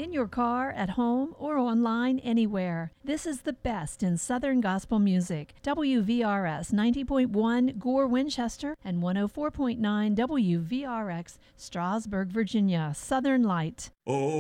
in your car, at home, or online anywhere. This is the best in Southern gospel music. WVRS 90.1 Gore, Winchester, and 104.9 WVRX Strasburg, Virginia. Southern Light. Oh.